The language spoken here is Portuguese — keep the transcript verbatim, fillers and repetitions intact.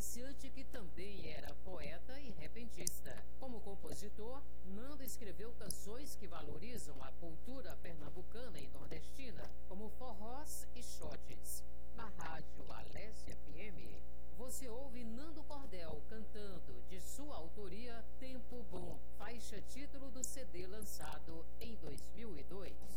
comerciante que também era poeta e repentista. Como compositor, Nando escreveu canções que valorizam a cultura pernambucana e nordestina, como forrós e xotes. Na rádio Alessia F M, você ouve Nando Cordel cantando, de sua autoria, Tempo Bom, faixa título do C D lançado em dois mil e dois.